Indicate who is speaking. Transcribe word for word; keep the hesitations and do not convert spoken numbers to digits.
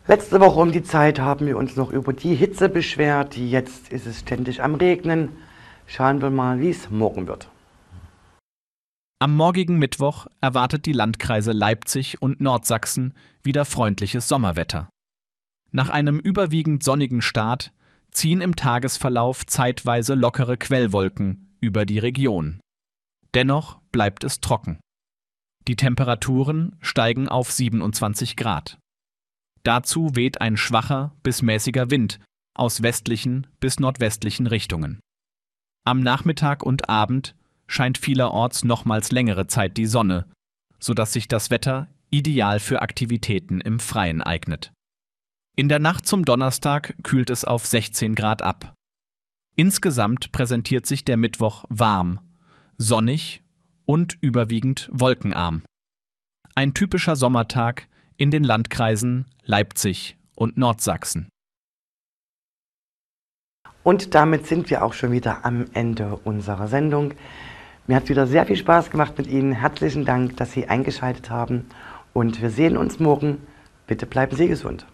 Speaker 1: Letzte Woche um die Zeit haben wir uns noch über die Hitze beschwert. Jetzt ist es ständig am Regnen. Schauen wir mal, wie es morgen wird.
Speaker 2: Am morgigen Mittwoch erwartet die Landkreise Leipzig und Nordsachsen wieder freundliches Sommerwetter. Nach einem überwiegend sonnigen Start ziehen im Tagesverlauf zeitweise lockere Quellwolken über die Region. Dennoch bleibt es trocken. Die Temperaturen steigen auf siebenundzwanzig Grad. Dazu weht ein schwacher bis mäßiger Wind aus westlichen bis nordwestlichen Richtungen. Am Nachmittag und Abend scheint vielerorts nochmals längere Zeit die Sonne, sodass sich das Wetter ideal für Aktivitäten im Freien eignet. In der Nacht zum Donnerstag kühlt es auf sechzehn Grad ab. Insgesamt präsentiert sich der Mittwoch warm, sonnig und überwiegend wolkenarm. Ein typischer Sommertag in den Landkreisen Leipzig und Nordsachsen.
Speaker 1: Und damit sind wir auch schon wieder am Ende unserer Sendung. Mir hat wieder sehr viel Spaß gemacht mit Ihnen. Herzlichen Dank, dass Sie eingeschaltet haben. Und wir sehen uns morgen. Bitte bleiben Sie gesund.